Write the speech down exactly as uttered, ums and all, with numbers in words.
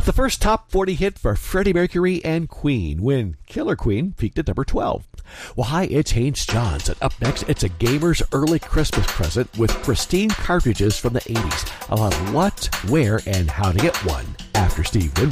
the first top forty hit for Freddie Mercury and Queen, when Killer Queen peaked at number twelve. Well, hi, it's Haynes Johns, and up next, it's a gamer's early Christmas present with pristine cartridges from the eighties. I'll have what, where, and how to get one after Steve Winwood.